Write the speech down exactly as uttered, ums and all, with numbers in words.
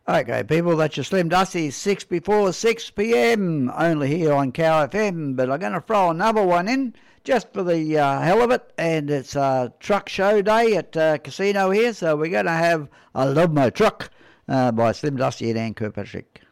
Okay, people, that's your Slim Dusty, six before six p.m, only here on Cow F M, but I'm going to throw another one in just for the uh, hell of it, and it's uh, truck show day at uh, Casino here, so we're going to have I Love My Truck uh, by Slim Dusty and Ann Kirkpatrick.